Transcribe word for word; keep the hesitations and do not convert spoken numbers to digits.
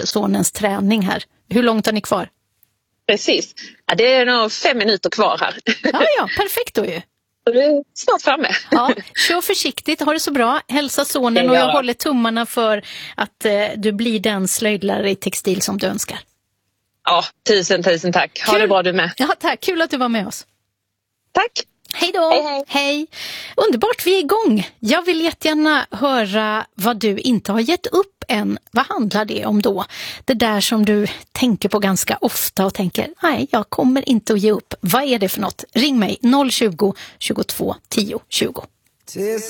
sonens träning här. Hur långt har ni kvar? Precis. Ja, det är nog fem minuter kvar här. Ja, ja, perfekt då ju. Du är snart framme. Ja, kör försiktigt, ha det så bra. Hälsa sonen och jag håller tummarna för att eh, du blir den slöjdlärare i textil som du önskar. Ja, tusen, tusen tack. Ha Kul. det bra du med. Ja, tack. Kul att du var med oss. Tack. Hej då. Hej, hej. Hej. Underbart, vi är igång. Jag vill jättegärna höra vad du inte har gett upp än. Vad handlar det om då? Det där som du tänker på ganska ofta och tänker, nej, jag kommer inte att ge upp. Vad är det för något? Ring mig noll tjugo, tjugotvå, tio, tjugo.